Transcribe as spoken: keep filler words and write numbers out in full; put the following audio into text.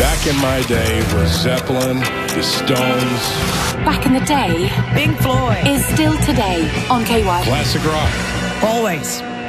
Back in my day was Zeppelin, the Stones. Back in the day, Pink Floyd is still today on K Y. Classic rock. always.